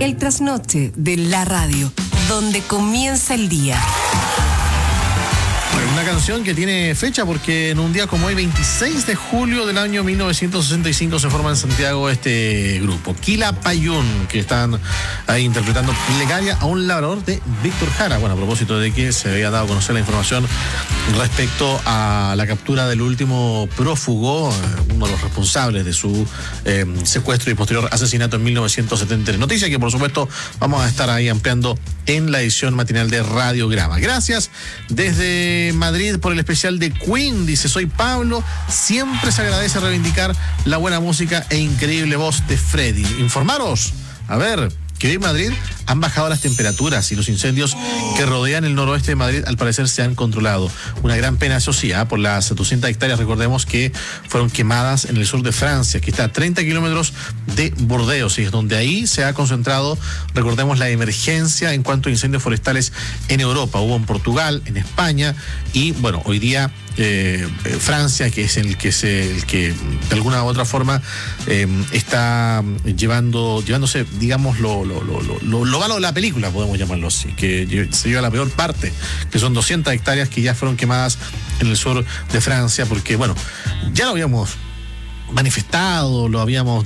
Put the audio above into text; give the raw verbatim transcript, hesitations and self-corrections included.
El trasnoche de la radio, donde comienza el día. Una canción que tiene fecha porque en un día como hoy, veintiséis de julio del año mil novecientos sesenta y cinco, se forma en Santiago este grupo, Quilapayún, que están ahí interpretando Plegaria a un labrador de Víctor Jara. Bueno, a propósito de que se había dado a conocer la información respecto a la captura del último prófugo, uno de los responsables de su eh, secuestro y posterior asesinato en mil novecientos setenta y tres. Noticia que por supuesto vamos a estar ahí ampliando en la edición matinal de Radiograma. Gracias desde Madrid por el especial de Queen, dice: soy Pablo, siempre se agradece reivindicar la buena música e increíble voz de Freddy. Informaros, a ver, que hoy en Madrid han bajado las temperaturas y los incendios que rodean el noroeste de Madrid al parecer se han controlado. Una gran pena, eso sí, ¿eh? por las doscientas hectáreas, recordemos, que fueron quemadas en el sur de Francia, que está a treinta kilómetros de Burdeos, y es donde ahí se ha concentrado, recordemos, la emergencia en cuanto a incendios forestales en Europa. Hubo en Portugal, en España, y bueno, hoy día eh, Francia, que es el que se, el que de alguna u otra forma eh, está llevando, llevándose, digamos, lo, lo, lo, lo, lo malo de la película, podemos llamarlo así, que se lleva la peor parte, que son doscientas hectáreas que ya fueron quemadas en el sur de Francia, porque bueno, ya lo habíamos manifestado, lo habíamos